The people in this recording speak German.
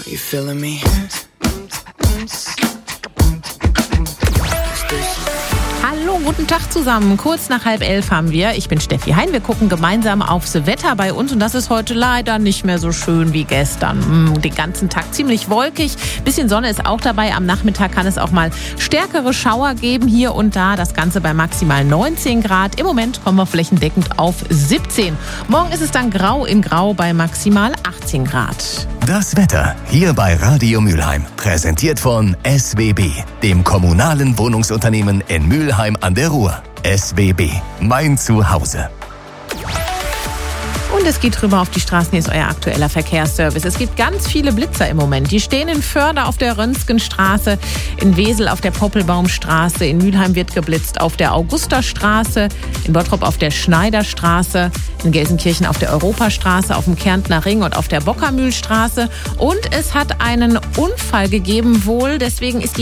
You feeling me? Hallo, guten Tag zusammen. Kurz nach 10:30 haben wir. Ich bin Steffi Hein. Wir gucken gemeinsam aufs Wetter bei uns und das ist heute leider nicht mehr so schön wie gestern. Den ganzen Tag ziemlich wolkig. Bisschen Sonne ist auch dabei. Am Nachmittag kann es auch mal stärkere Schauer geben hier und da. Das Ganze bei maximal 19 Grad. Im Moment kommen wir flächendeckend auf 17. Morgen ist es dann grau in grau bei maximal 18 Grad. Das Wetter hier bei Radio Mülheim. Präsentiert von SWB, dem kommunalen Wohnungsunternehmen in Mülheim an der Ruhr. SWB, mein Zuhause. Und es geht rüber auf die Straßen, hier ist euer aktueller Verkehrsservice. Es gibt ganz viele Blitzer im Moment. Die stehen in Förde auf der Röntgenstraße, in Wesel auf der Poppelbaumstraße, in Mülheim wird geblitzt auf der Augusterstraße, in Bottrop auf der Schneiderstraße, in Gelsenkirchen auf der Europastraße, auf dem Kärntner Ring und auf der Bockermühlstraße. Und es hat einen Unfall gegeben wohl, deswegen ist die